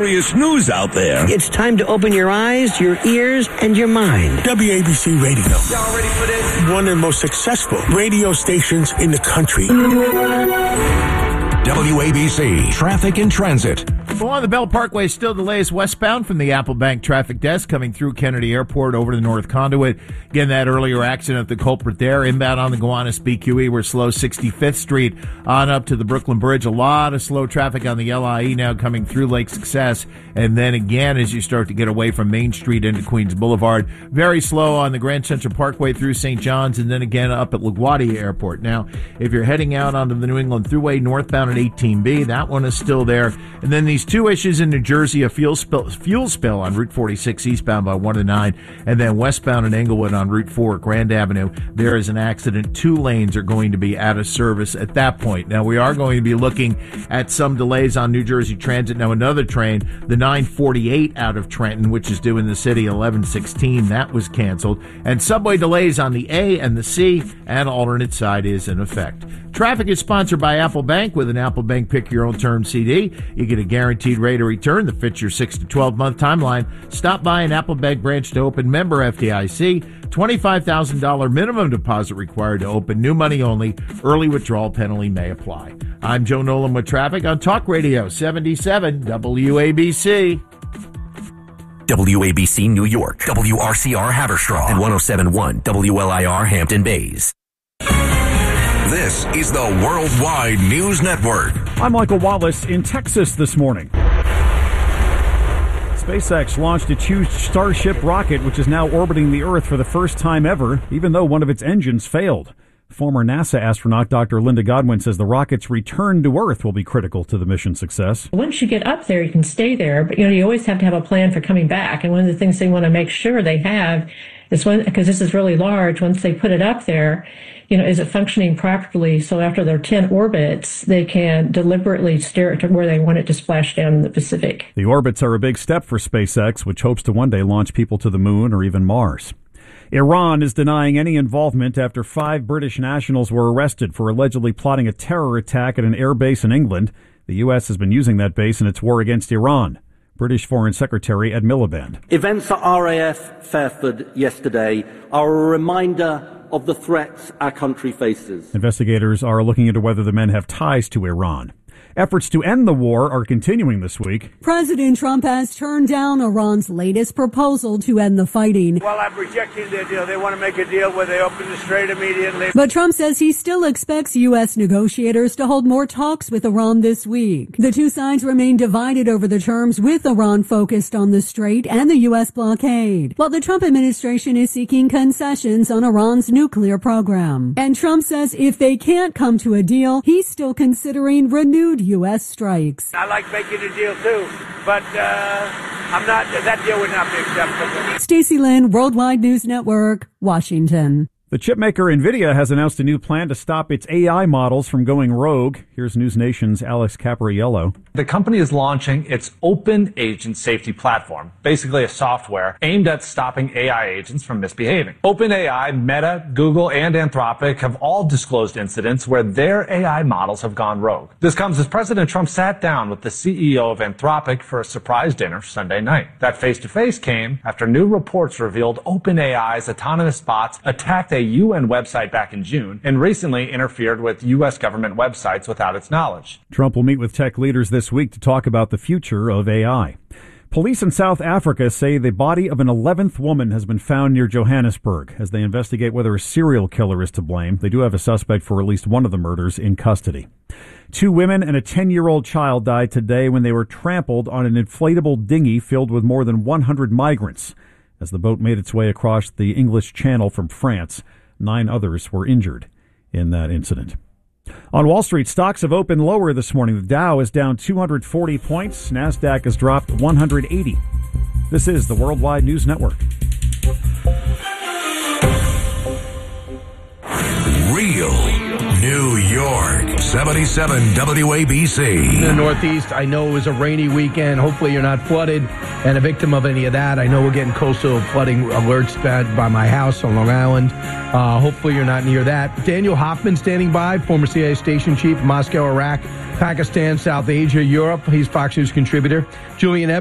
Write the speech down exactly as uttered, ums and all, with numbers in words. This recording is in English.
Serious news out there. It's time to open your eyes, your ears, and your mind. W A B C Radio. Y'all ready for this? One of the most successful radio stations in the country. W A B C Traffic and Transit. Along the Bell Parkway, still delays westbound from the Apple Bank traffic desk coming through Kennedy Airport over the North Conduit. Again, that earlier accident, the culprit there. Inbound on the Gowanus B Q E, we're slow sixty-fifth Street on up to the Brooklyn Bridge. A lot of slow traffic on the L I E now coming through Lake Success. And then again, as you start to get away from Main Street into Queens Boulevard, very slow on the Grand Central Parkway through Saint John's, and then again up at LaGuardia Airport. Now, if you're heading out onto the New England Thruway northbound at eighteen B, that one is still there. And then these two issues in New Jersey, a fuel spill, fuel spill on Route forty-six eastbound by one to nine, and then westbound in Englewood on Route four at Grand Avenue. There is an accident. Two lanes are going to be out of service at that point. Now, we are going to be looking at some delays on New Jersey Transit. Now, another train, the nine forty-eight out of Trenton, which is due in the city, eleven sixteen, that was canceled. And subway delays on the A and the C, and alternate side is in effect. Traffic is sponsored by Apple Bank. With an Apple Bank Pick Your Own Term C D, you get a guaranteed rate of return that fits your six to twelve month timeline. Stop by an Apple Bank branch to open. Member F D I C. twenty-five thousand dollars minimum deposit required to open. New money only. Early withdrawal penalty may apply. I'm Joe Nolan with traffic on Talk Radio seventy-seven W A B C. W A B C New York, W R C R Haverstraw, and one oh seven point one W L I R Hampton Bays. This is the Worldwide News Network. I'm Michael Wallace in Texas this morning. SpaceX launched its huge Starship rocket, which is now orbiting the Earth for the first time ever, even though one of its engines failed. Former NASA astronaut Doctor Linda Godwin says the rocket's return to Earth will be critical to the mission's success. Once you get up there, you can stay there, but you know you always have to have a plan for coming back. And one of the things they want to make sure they have is when, because this is really large, once they put it up there, you know, is it functioning properly? So after their ten orbits, they can deliberately steer it to where they want it to splash down in the Pacific. The orbits are a big step for SpaceX, which hopes to one day launch people to the moon or even Mars. Iran is denying any involvement after five British nationals were arrested for allegedly plotting a terror attack at an air base in England. The U S has been using that base in its war against Iran. British Foreign Secretary Ed Miliband. Events at R A F Fairford yesterday are a reminder of the threats our country faces. Investigators are looking into whether the men have ties to Iran. Efforts to end the war are continuing this week. President Trump has turned down Iran's latest proposal to end the fighting. Well, I'm rejecting their deal. They want to make a deal where they open the strait immediately. But Trump says he still expects U S negotiators to hold more talks with Iran this week. The two sides remain divided over the terms, with Iran focused on the strait and the U S blockade, while the Trump administration is seeking concessions on Iran's nuclear program. And Trump says if they can't come to a deal, he's still considering renewed U S strikes. I like making a deal too, but uh, I'm not. That deal would not be acceptable. Stacey Lynn, Worldwide News Network, Washington. The chipmaker NVIDIA has announced a new plan to stop its A I models from going rogue. Here's News Nation's Alex Capariello. The company is launching its Open Agent Safety Platform, basically a software aimed at stopping A I agents from misbehaving. OpenAI, Meta, Google, and Anthropic have all disclosed incidents where their A I models have gone rogue. This comes as President Trump sat down with the C E O of Anthropic for a surprise dinner Sunday night. That face-to-face came after new reports revealed OpenAI's autonomous bots attacked a U N website back in June and recently interfered with U S government websites without its knowledge. Trump will meet with tech leaders this week to talk about the future of A I. Police in South Africa say the body of an eleventh woman has been found near Johannesburg as they investigate whether a serial killer is to blame. They do have a suspect for at least one of the murders in custody. Two women and a ten-year-old child died today when they were trampled on an inflatable dinghy filled with more than one hundred migrants. As the boat made its way across the English Channel from France, nine others were injured in that incident. On Wall Street, stocks have opened lower this morning. The Dow is down two hundred forty points. NASDAQ has dropped one hundred eighty. This is the Worldwide News Network. Real New York. seventy-seven W A B C. In the Northeast, I know it was a rainy weekend. Hopefully you're not flooded and a victim of any of that. I know we're getting coastal flooding alerts by, by my house on Long Island. Uh, hopefully you're not near that. Daniel Hoffman standing by, former C I A station chief, Moscow, Iraq, Pakistan, South Asia, Europe. He's Fox News contributor. Julian